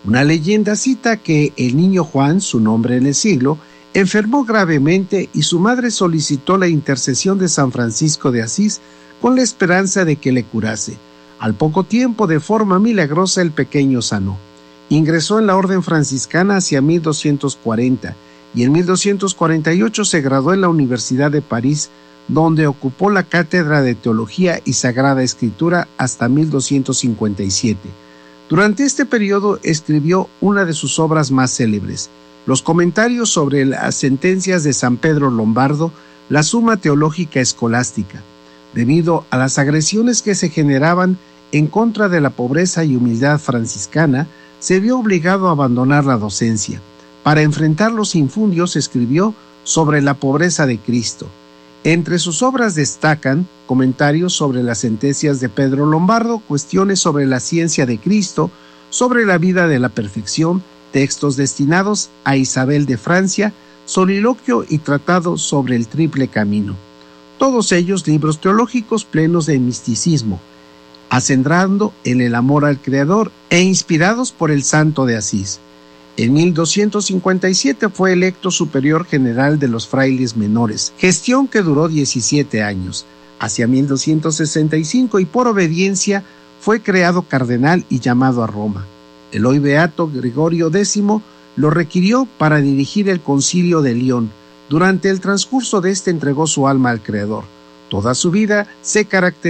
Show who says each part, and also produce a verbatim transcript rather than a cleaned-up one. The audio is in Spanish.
Speaker 1: Una leyenda cita que el niño Juan, su nombre en el siglo, enfermó gravemente y su madre solicitó la intercesión de San Francisco de Asís con la esperanza de que le curase. Al poco tiempo, de forma milagrosa, el pequeño sanó. Ingresó en la orden franciscana hacia mil doscientos cuarenta y en mil doscientos cuarenta y ocho se graduó en la Universidad de París, donde ocupó la cátedra de Teología y Sagrada Escritura hasta mil doscientos cincuenta y siete. Durante este periodo escribió una de sus obras más célebres, los comentarios sobre las sentencias de San Pedro Lombardo, la Suma Teológica Escolástica. Debido a las agresiones que se generaban en contra de la pobreza y humildad franciscana, se vio obligado a abandonar la docencia. Para enfrentar los infundios escribió sobre la pobreza de Cristo. Entre sus obras destacan comentarios sobre las sentencias de Pedro Lombardo, cuestiones sobre la ciencia de Cristo, sobre la vida de la perfección, textos destinados a Isabel de Francia, soliloquio y tratado sobre el triple camino. Todos ellos libros teológicos plenos de misticismo, acendrando en el amor al Creador e inspirados por el Santo de Asís. En mil doscientos cincuenta y siete fue electo superior general de los frailes menores, gestión que duró diecisiete años. Hacia mil doscientos sesenta y cinco y por obediencia fue creado cardenal y llamado a Roma. El hoy beato Gregorio décimo lo requirió para dirigir el concilio de León. Durante el transcurso de este entregó su alma al Creador. Toda su vida se caracterizó